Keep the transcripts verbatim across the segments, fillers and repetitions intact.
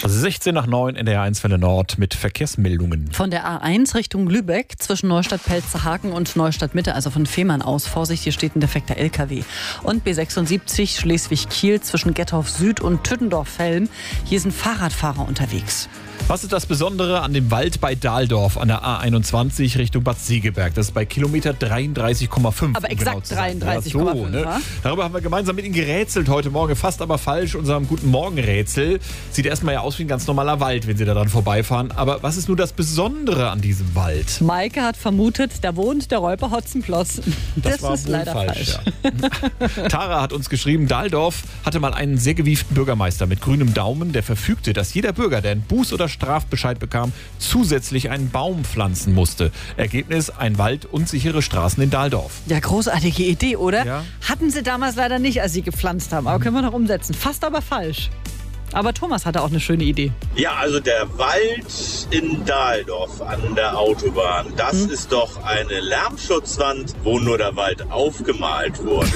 sechzehn nach neun in der A eins Welle Nord mit Verkehrsmeldungen. Von der A eins Richtung Lübeck zwischen Neustadt-Pelzerhaken und Neustadt-Mitte, also von Fehmarn aus. Vorsicht, hier steht ein defekter L K W. Und B sechsundsiebzig Schleswig-Kiel zwischen Gettorf Süd und Tüttendorf-Felm. Hier sind Fahrradfahrer unterwegs. Was ist das Besondere an dem Wald bei Dahldorf an der A einundzwanzig Richtung Bad Segeberg? Das ist bei Kilometer dreiunddreißig Komma fünf. Aber exakt genau dreiunddreißig Komma fünf. Ja, so, ne? Darüber haben wir gemeinsam mit Ihnen gerätselt heute Morgen. Fast aber falsch. Unserem Guten Morgen-Rätsel. Sieht erstmal ja aus wie ein ganz normaler Wald, wenn Sie da dran vorbeifahren. Aber was ist nun das Besondere an diesem Wald? Maike hat vermutet, da wohnt der Räuber Hotzenplotz. Das, das war ist wohl leider falsch. falsch ja. Tara hat uns geschrieben, Dahldorf hatte mal einen sehr gewieften Bürgermeister mit grünem Daumen, der verfügte, dass jeder Bürger, der einen Buß- oder Strafbescheid bekam, zusätzlich einen Baum pflanzen musste. Ergebnis, ein Wald und sichere Straßen in Dahldorf. Ja, großartige Idee, oder? Ja. Hatten sie damals leider nicht, als sie gepflanzt haben. Aber können wir noch umsetzen. Fast aber falsch. Aber Thomas hatte auch eine schöne Idee. Ja, also der Wald in Dahldorf an der Autobahn, das hm. ist doch eine Lärmschutzwand, wo nur der Wald aufgemalt wurde.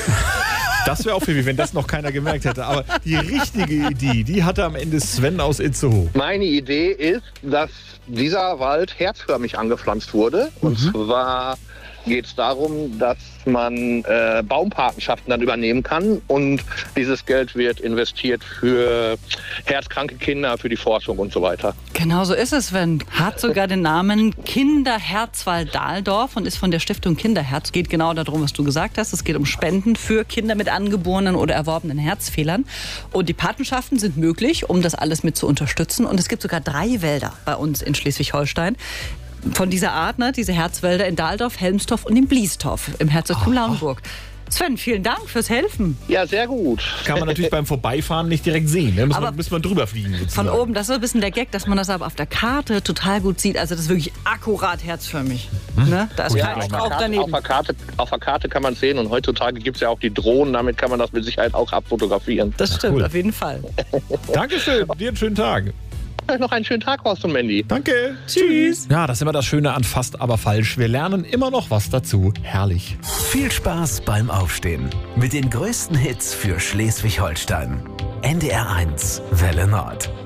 Das wäre auch viel, wenn das noch keiner gemerkt hätte. Aber die richtige Idee, die hatte am Ende Sven aus Itzehoe. Meine Idee ist, dass dieser Wald herzförmig angepflanzt wurde. Mhm. Und zwar geht es darum, dass man äh, Baumpatenschaften dann übernehmen kann. Und dieses Geld wird investiert für herzkranke Kinder, für die Forschung und so weiter. Genau so ist es, Sven. Hat sogar den Namen Kinderherzwald Dahldorf und ist von der Stiftung Kinderherz. Geht genau darum, was du gesagt hast. Es geht um Spenden für Kinder mit angeborenen oder erworbenen Herzfehlern. Und die Patenschaften sind möglich, um das alles mit zu unterstützen. Und es gibt sogar drei Wälder bei uns in Schleswig-Holstein. Von dieser Art, ne, diese Herzwälder in Dahldorf, Helmstorf und in Bliestorf im Herzogtum Lauenburg. Sven, vielen Dank fürs Helfen. Ja, sehr gut. Kann man natürlich beim Vorbeifahren nicht direkt sehen. Da muss man, muss man drüber fliegen. Sozusagen. Von oben, das ist so ein bisschen der Gag, dass man das aber auf der Karte total gut sieht. Also das ist wirklich akkurat herzförmig. Hm? Ne? Da ist ja, kein Strauch daneben. Auf der, Karte, auf der Karte kann man es sehen und heutzutage gibt es ja auch die Drohnen. Damit kann man das mit Sicherheit auch abfotografieren. Das stimmt, cool. Auf jeden Fall. Dankeschön, dir einen schönen Tag. Noch einen schönen Tag, Horst und Mandy. Danke. Tschüss. Ja, das ist immer das Schöne an Fast aber falsch. Wir lernen immer noch was dazu. Herrlich. Viel Spaß beim Aufstehen. Mit den größten Hits für Schleswig-Holstein. N D R eins Welle Nord.